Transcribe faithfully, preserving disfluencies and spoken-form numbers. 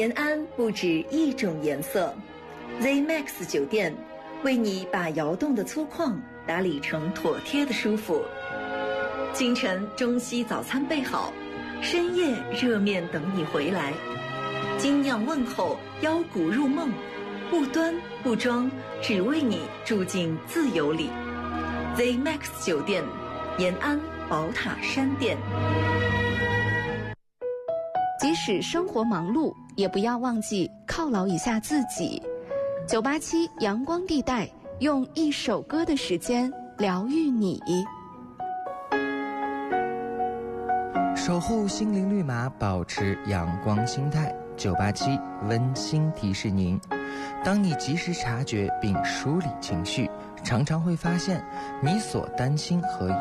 延安不止一种颜色 ，Z Max 酒店为你把窑洞的粗犷打理成妥帖的舒服。清晨中西早餐备好，深夜热面等你回来。精酿问候，腰鼓入梦，不端不装，只为你住进自由里。Z Max 酒店，延安宝塔山店。 即使生活忙碌，也不要忘记犒劳一下自己。九八七阳光地带，用一首歌的时间疗愈你。 守护心灵绿码，保持阳光心态。九八七温馨提示您：当你及时察觉并梳理情绪，常常会发现你所担心和